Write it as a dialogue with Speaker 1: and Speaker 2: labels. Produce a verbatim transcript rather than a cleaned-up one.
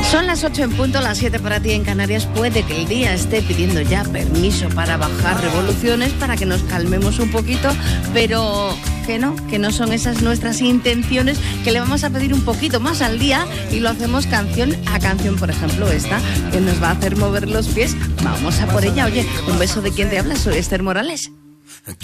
Speaker 1: Son las ocho en punto, las siete para ti en Canarias. Puede que el día esté pidiendo ya permiso para bajar revoluciones, para que nos calmemos un poquito, pero que no, que no son esas nuestras intenciones, que le vamos a pedir un poquito más al día y lo hacemos canción a canción. Por ejemplo, esta, que nos va a hacer mover los pies. Vamos a por ella. Oye, un beso de quien te habla, soy Esther Morales.